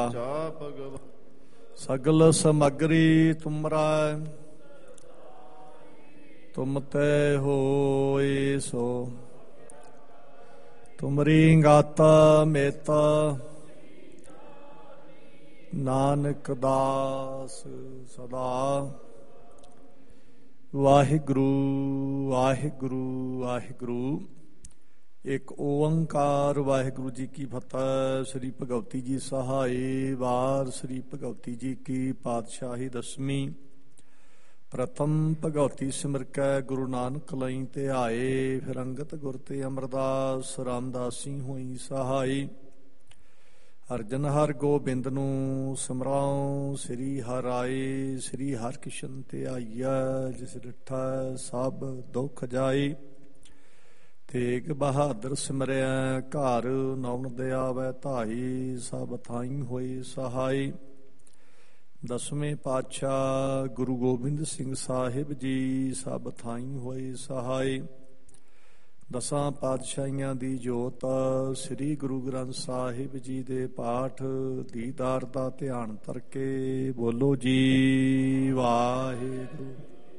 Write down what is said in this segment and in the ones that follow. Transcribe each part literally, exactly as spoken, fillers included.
ਜਾ ਭਗਵ ਸਗਲ ਸਮਗਰੀ ਤੁਮਰਾ ਤੁਮ ਤੇ ਹੋਏ ਸੋ ਤੁਮਰੀ ਗਾਤਾ ਮੇਤਾ ਨਾਨਕ ਦਾਸ ਸਦਾ। ਵਾਹਿਗੁਰੂ ਵਾਹਿਗੁਰੂ ਵਾਹਿਗੁਰੂ। ਇੱਕ ਓੰਕਾਰ ਵਾਹਿਗੁਰੂ ਜੀ ਕੀ ਫਤਿਹ। ਸ੍ਰੀ ਭਗਵਤੀ ਜੀ ਸਹਾਏ। ਵਾਰ ਸ੍ਰੀ ਭਗਵਤੀ ਜੀ ਕੀ ਪਾਤਸ਼ਾਹੀ ਦਸਵੀਂ। ਪ੍ਰਥਮ ਭਗਵਤੀ ਸਿਮਰ ਕੈ ਗੁਰੂ ਨਾਨਕ ਲਈ ਤੇ ਆਏ। ਫਿਰ ਅੰਗਤ ਗੁਰ ਤੇ ਅਮਰਦਾਸ ਰਾਮਦਾਸੀ ਹੋਈ ਸਹਾਈ। ਅਰਜਨ ਹਰ ਗੋਬਿੰਦ ਨੂੰ ਸਿਮਰਾਉ। ਸ੍ਰੀ ਹਰਿ ਰਾਏ ਸ੍ਰੀ ਹਰਿ ਕ੍ਰਿਸ਼ਨ ਤੇ ਆਈਐ। ਜਿਸ ਡਿਠਾ ਸਭ ਦੁੱਖ ਜਾਈ। ਤੇਗ ਬਹਾਦਰ ਸਿਮਰਿਆ ਘਰ ਨੌਨ ਦਿਆ ਵੈ ਧਾਈ। ਸਭ ਥਾਈ ਹੋਈ ਸਹਾਈ। ਦਸਵੇਂ ਪਾਤਸ਼ਾਹ ਗੁਰੂ ਗੋਬਿੰਦ ਸਿੰਘ ਸਾਹਿਬ ਜੀ ਸਭ ਥਾਈ ਹੋਏ ਸਹਾਈ। ਦਸਾਂ ਪਾਤਸ਼ਾਹੀਆਂ ਦੀ ਜੋਤ ਸ੍ਰੀ ਗੁਰੂ ਗ੍ਰੰਥ ਸਾਹਿਬ ਜੀ ਦੇ ਪਾਠ ਦੀਦਾਰ ਦਾ ਧਿਆਨ ਕਰਕੇ ਬੋਲੋ ਜੀ ਵਾਹਿਗੁਰੂ।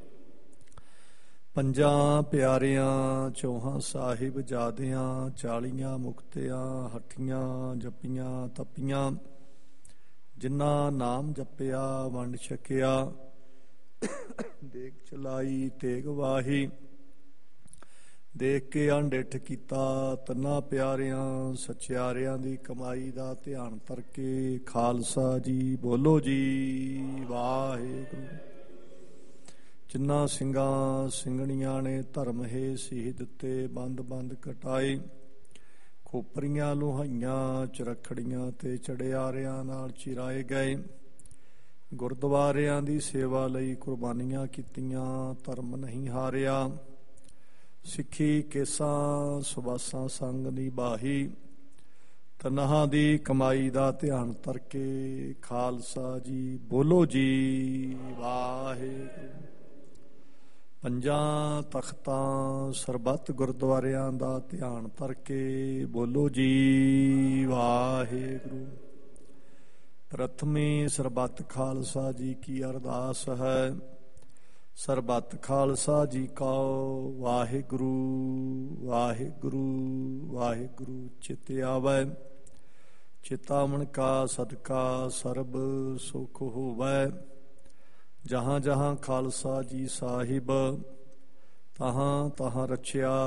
ਪੰਜਾਂ ਪਿਆਰਿਆਂ ਚੌਹਾਂ ਸਾਹਿਬ ਜਾਦਿਆਂ ਚਾਲੀਆਂ ਮੁਕਤਿਆਂ ਹੱਠੀਆਂ ਜਪੀਆਂ ਤਪੀਆਂ। ਜਿਨ੍ਹਾਂ ਨਾਮ ਜਪਿਆ ਵੰਡ ਛਕਿਆ। ਦੇਖ ਚਲਾਈ ਤੇਗ ਵਾਹੀ। ਦੇਖ ਕੇ ਅਣਡਿੱਠ ਕੀਤਾ ਤੰਨਾ ਪਿਆਰਿਆਂ ਸਚਿਆਰਿਆਂ ਦੀ ਕਮਾਈ ਦਾ ਧਿਆਨ ਕਰਕੇ ਖਾਲਸਾ ਜੀ ਬੋਲੋ ਜੀ ਵਾਹਿਗੁਰੂ। ਜਿਨ੍ਹਾਂ ਸਿੰਘਾਂ ਸਿੰਘਣੀਆਂ ਨੇ ਧਰਮ ਹੇ ਸੀਹ ਦਿੱਤੇ ਬੰਦ ਬੰਦ ਕਟਾਏ। ਖੋਪਰੀਆਂ ਲੁਹਾਈਆਂ ਚਰਖੜੀਆਂ ਤੇ ਚੜਿਆਰਿਆਂ ਨਾਲ ਚਿਰਾਏ ਗਏ। ਗੁਰਦੁਆਰਿਆਂ ਦੀ ਸੇਵਾ ਲਈ ਕੁਰਬਾਨੀਆਂ ਕੀਤੀਆਂ ਧਰਮ ਨਹੀਂ ਹਾਰਿਆ। ਸਿੱਖੀ ਕੇਸਾਂ ਸੁਬਾਸਾਂ ਸੰਗ ਨਿਭਾਹੀ। ਤਨਹਾਂ ਦੀ ਕਮਾਈ ਦਾ ਧਿਆਨ ਕਰਕੇ ਖਾਲਸਾ ਜੀ ਬੋਲੋ ਜੀ ਵਾਹਿਗੁਰੂ। ਪੰਜਾਂ ਤਖਤਾਂ ਸਰਬੱਤ ਗੁਰਦੁਆਰਿਆਂ ਦਾ ਧਿਆਨ ਕਰਕੇ ਬੋਲੋ ਜੀ ਵਾਹਿਗੁਰੂ। ਪ੍ਰਥਮੇ ਸਰਬੱਤ ਖਾਲਸਾ ਜੀ ਕੀ ਅਰਦਾਸ ਹੈ। ਸਰਬੱਤ ਖਾਲਸਾ ਜੀ ਕਉ ਵਾਹਿਗੁਰੂ ਵਾਹਿਗੁਰੂ ਵਾਹਿਗੁਰੂ। ਚਿਤ ਆਵੈ ਚਿਤਾਵਨ ਕਾ ਸਦਕਾ ਸਰਬ ਸੁਖ ਹੋਵੈ। ਜਹਾਂ ਜਹਾਂ ਖਾਲਸਾ ਜੀ ਸਾਹਿਬ ਤਹਾਂ ਤਹਾਂ ਰਚਿਆ